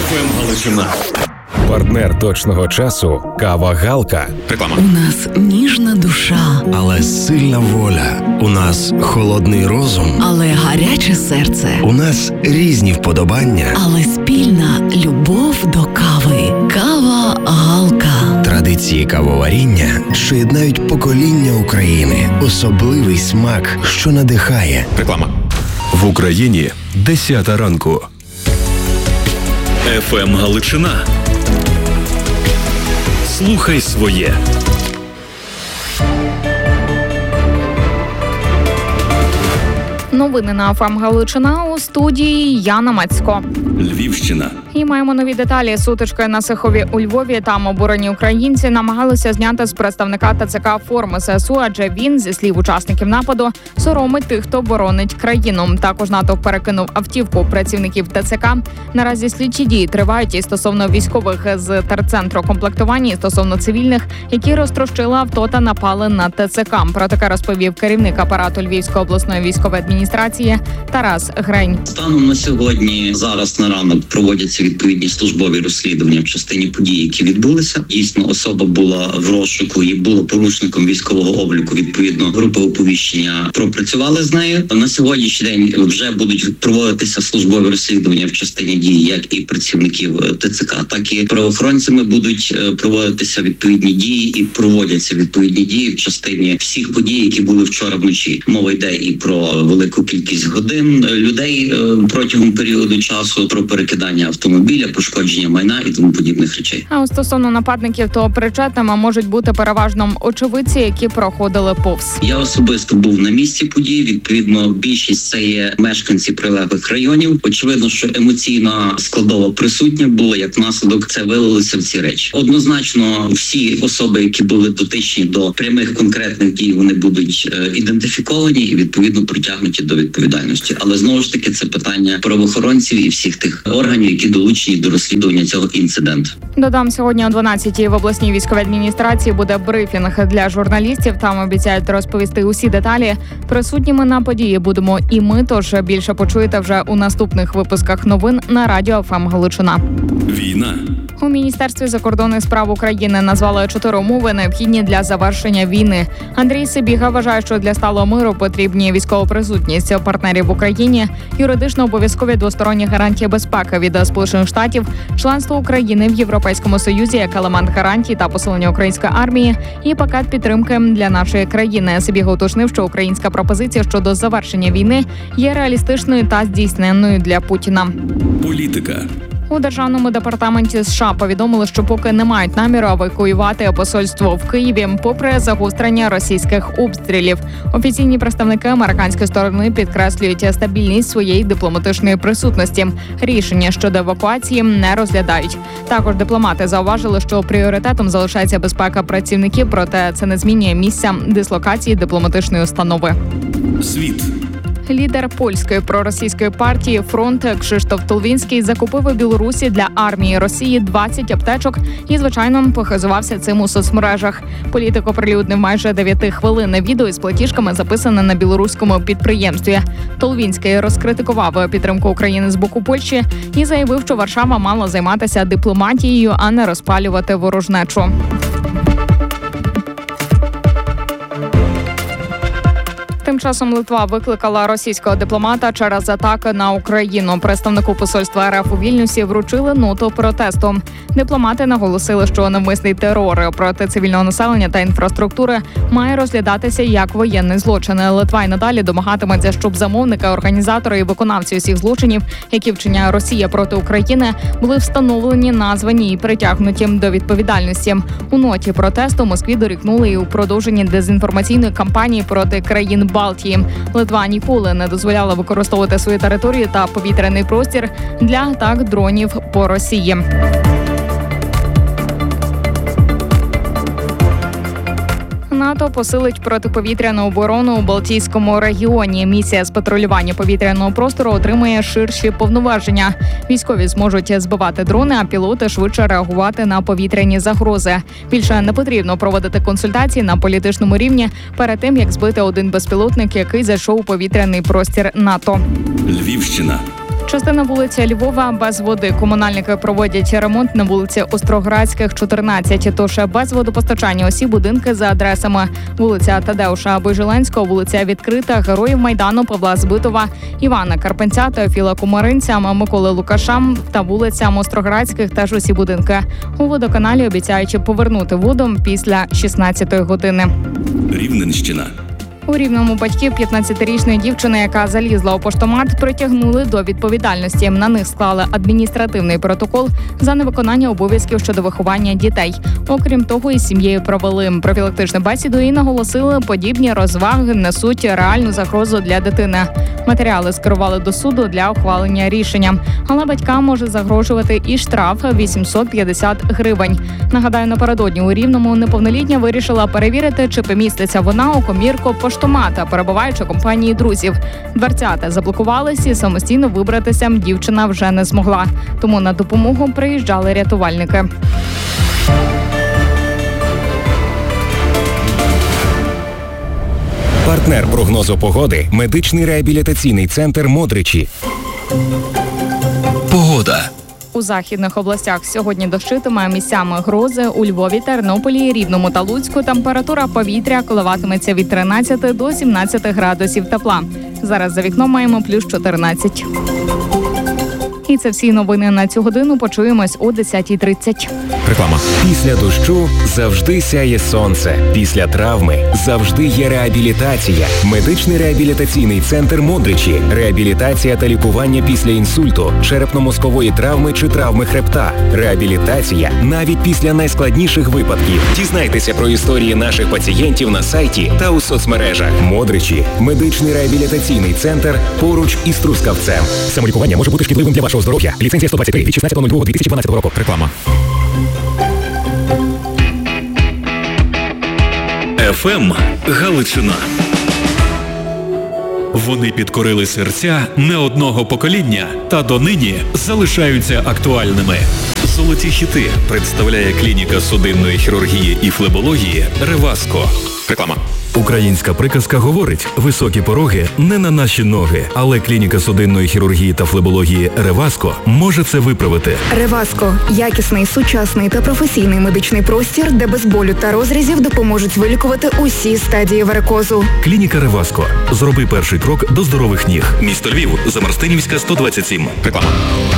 ФМ Галичина. Партнер точного часу – кава Галка. Реклама. У нас ніжна душа, але сильна воля. У нас холодний розум, але гаряче серце. У нас різні вподобання, але спільна любов до кави. Кава Галка. Традиції кавоваріння, що єднають покоління України. Особливий смак, що надихає. Реклама. В Україні 10 ранку. ФМ Галичина. Слухай своє. Новини на ФМ Галичина, у студії Яна Мацько. Львівщина. І маємо нові деталі. Сутички на Сихові у Львові. Там обурені українці намагалися зняти з представника ТЦК форми ЗСУ, адже він, зі слів учасників нападу, соромить тих, хто боронить країну. Також натовп перекинув автівку працівників ТЦК. Наразі слідчі дії тривають і стосовно військових з терцентру комплектування, і стосовно цивільних, які розтрощили авто та напали на ТЦК. Про таке розповів керівник апарату Львівської обласної військової адміністрації Тарас Грень. Станом на сьогодні, зараз на ранок, проводяться відповідні службові розслідування в частині подій, які відбулися. Дійсно, особа була в розшуку і була порушником військового обліку. Відповідно, групи оповіщення пропрацювали з нею. На сьогоднішній день вже будуть проводитися службові розслідування в частині дій, як і працівників ТЦК, так і правоохоронцями будуть проводитися відповідні дії і проводяться відповідні дії в частині всіх подій, які були вчора вночі. Мова йде і про велику кількість годин людей протягом періоду часу, про перекидання автомобіля, пошкодження майна і тому подібних речей. А стосовно нападників, то причетними можуть бути переважно очевидці, які проходили повз. Я особисто був на місці події. Відповідно, більшість це є мешканці прилеглих районів. Очевидно, що емоційна складова присутня була, як наслідок це вилилося в ці речі. Однозначно, всі особи, які були дотичні до прямих конкретних дій, вони будуть ідентифіковані і відповідно притягнуті до відповідальності. Але знову ж таки, це питання правоохоронців і всіх тих органів, які долучені до розслідування цього інциденту. Додам, сьогодні о 12-й в обласній військовій адміністрації буде брифінг для журналістів. Там обіцяють розповісти усі деталі. Присутніми на події будемо і ми, тож більше почуєте вже у наступних випусках новин на радіо ФМ Галичина. Війна. У Міністерстві закордонних справ України назвали 4 умови, необхідні для завершення війни. Андрій Сибіга вважає, що для сталого миру потрібні військова присутність партнерів в Україні, юридично обов'язкові двосторонні гарантії безпеки від Сполучених Штатів, членство України в Європейському Союзі як елемент гарантій та посилення української армії і пакет підтримки для нашої країни. Сибіга уточнив, що українська пропозиція щодо завершення війни є реалістичною та здійсненною для Путіна. Політика. У Державному департаменті США повідомили, що поки не мають наміру евакуювати посольство в Києві, попри загострення російських обстрілів. Офіційні представники американської сторони підкреслюють стабільність своєї дипломатичної присутності. Рішення щодо евакуації не розглядають. Також дипломати зауважили, що пріоритетом залишається безпека працівників, проте це не змінює місця дислокації дипломатичної установи. Світ. Лідер польської проросійської партії «Фронт» Кшиштоф Толвінський закупив у Білорусі для армії Росії 20 аптечок і, звичайно, похизувався цим у соцмережах. Політик оприлюднив майже 9-хвилинне відео із платіжками, записане на білоруському підприємстві. Толвінський розкритикував підтримку України з боку Польщі і заявив, що Варшава мала займатися дипломатією, а не розпалювати ворожнечу. Тим часом Литва викликала російського дипломата через атаки на Україну. Представнику посольства РФ у Вільнюсі вручили ноту протесту. Дипломати наголосили, що навмисний терор проти цивільного населення та інфраструктури має розглядатися як воєнний злочин. Литва й надалі домагатиметься, щоб замовники, організатори і виконавці усіх злочинів, які вчиняє Росія проти України, були встановлені, названі і притягнуті до відповідальності. У ноті протесту Москві дорікнули і у продовженні дезінформаційної кампанії проти країн Балтії. Литва ніколи не дозволяла використовувати свою територію та повітряний простір для атак дронів по Росії. НАТО посилить протиповітряну оборону у Балтійському регіоні. Місія з патрулювання повітряного простору отримає ширші повноваження. Військові зможуть збивати дрони, а пілоти швидше реагувати на повітряні загрози. Більше не потрібно проводити консультації на політичному рівні перед тим, як збити один безпілотник, який зайшов у повітряний простір НАТО. Львівщина. Частина вулиці Львова без води. Комунальники проводять ремонт на вулиці Остроградських, 14. Тож без водопостачання усі будинки за адресами: вулиця Тадеуша Бойжеленського, вулиця Відкрита, Героїв Майдану, Павла Збитова, Івана Карпенця, Теофіла Кумаринця, Миколи Лукаша та вулиця Остроградських теж усі будинки. У водоканалі обіцяють повернути воду після 16-ї години. Рівненщина. У Рівному батьків 15-річної дівчини, яка залізла у поштомат, притягнули до відповідальності. На них склали адміністративний протокол за невиконання обов'язків щодо виховання дітей. Окрім того, із сім'єю провели профілактичну бесіду і наголосили, подібні розваги несуть реальну загрозу для дитини. Матеріали скерували до суду для ухвалення рішення. Але батькам може загрожувати і штраф 850 гривень. Нагадаю, напередодні у Рівному неповнолітня вирішила перевірити, чи поміститься вона у комірку поштомата, перебуваючи в компанії друзів. Дверцята заблокувалися і самостійно вибратися дівчина вже не змогла. Тому на допомогу приїжджали рятувальники. Партнер прогнозу погоди – медичний реабілітаційний центр «Модричі». Погода. У західних областях сьогодні дощитиме, місцями грози. У Львові, Тернополі, Рівному та Луцьку температура повітря коливатиметься від 13 до 17 градусів тепла. Зараз за вікном маємо плюс 14. І це всі новини на цю годину. Почуємось о 10:30. Реклама. Після дощу завжди сяє сонце. Після травми завжди є реабілітація. Медичний реабілітаційний центр «Модричі». Реабілітація та лікування після інсульту, черепно-мозкової травми чи травми хребта. Реабілітація навіть після найскладніших випадків. Дізнайтеся про історії наших пацієнтів на сайті та у соцмережах. «Модричі» – медичний реабілітаційний центр поруч із Трускавцем. Самолікування може бути шкідливим для вашого здоров'я. Ліцензія 123 від 16.02.2012 року. Реклама. ФМ Галичина. Вони підкорили серця не одного покоління та донині залишаються актуальними. Золоті хіти представляє клініка судинної хірургії і флебології «Реваско». Реклама. Українська приказка говорить: високі пороги не на наші ноги, але клініка судинної хірургії та флебології «Реваско» може це виправити. «Реваско» – якісний, сучасний та професійний медичний простір, де без болю та розрізів допоможуть вилікувати усі стадії варикозу. Клініка «Реваско». Зроби перший крок до здорових ніг. Місто Львів, Замарстинівська, 127. Реклама.